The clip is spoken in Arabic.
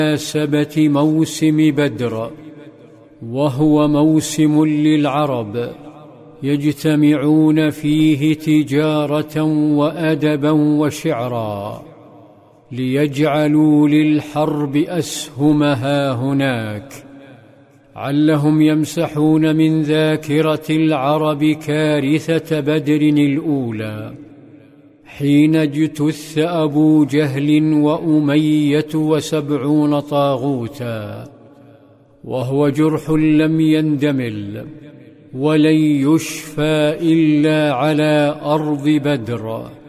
بمناسبة موسم بدر، وهو موسم للعرب يجتمعون فيه تجارة وأدبا وشعرا، ليجعلوا للحرب أسهمها هناك، علهم يمسحون من ذاكرة العرب كارثة بدر الأولى، حين اجتث أبو جهل وأمية و70 طاغوتا، وهو جرح لم يندمل ولن يشفى إلا على أرض بدر.